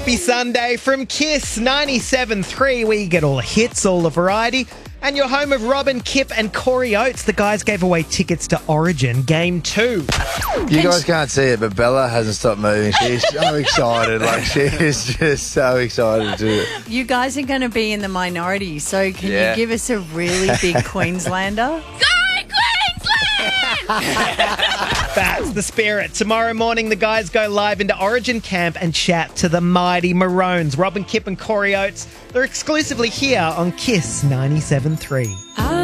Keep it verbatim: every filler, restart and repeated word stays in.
Happy Sunday from Kiss ninety-seven point three, where you get all the hits, all the variety. And you're home of Robin, Kip and Corey Oates. The guys gave away tickets to Origin Game two. You guys can't see it, but Bella hasn't stopped moving. She's so excited. Like, she is just so excited to You guys are going to be in the minority, so can Yeah. you give us a really big Queenslander? That's the spirit. Tomorrow morning, the guys go live into Origin Camp and chat to the mighty Maroons. Robin, Kip and Corey Oates, they're exclusively here on Kiss ninety-seven point three.